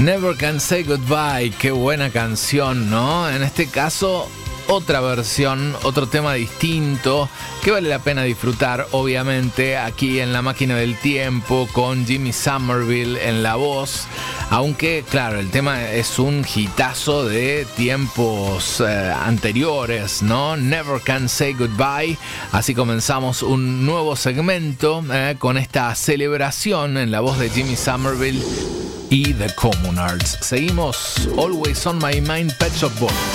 Never Can Say Goodbye, qué buena canción, ¿no? En este caso, otra versión, otro tema distinto que vale la pena disfrutar, obviamente, aquí en La Máquina del Tiempo con Jimmy Somerville en la voz. Aunque, claro, el tema es un hitazo de tiempos anteriores, ¿no? Never Can Say Goodbye. Así comenzamos un nuevo segmento con esta celebración en la voz de Jimmy Somerville y The Communards. Seguimos Always on My Mind, Pet Shop Boys.